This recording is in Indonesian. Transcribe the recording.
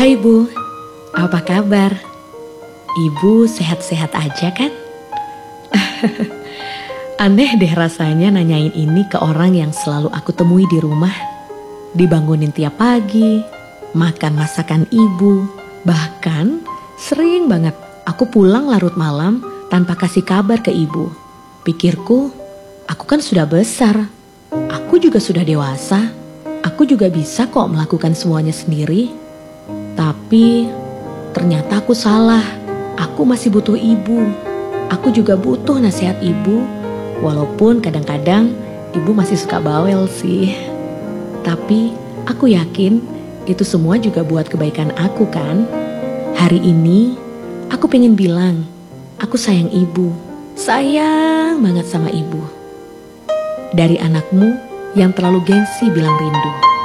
Hai Bu, apa kabar? Ibu sehat-sehat aja kan? Aneh deh rasanya nanyain ini ke orang yang selalu aku temui di rumah. Dibangunin tiap pagi, makan masakan ibu. Bahkan sering banget aku pulang larut malam tanpa kasih kabar ke ibu. Pikirku, aku kan sudah besar. Aku juga sudah dewasa. Aku juga bisa kok melakukan semuanya sendiri. Tapi ternyata aku salah. Aku masih butuh ibu. Aku juga butuh nasihat ibu. Walaupun kadang-kadang ibu masih suka bawel sih. Tapi aku yakin itu semua juga buat kebaikan aku kan. Hari ini aku pengen bilang, aku sayang ibu. Sayang banget sama ibu. Dari anakmu yang terlalu gengsi bilang rindu.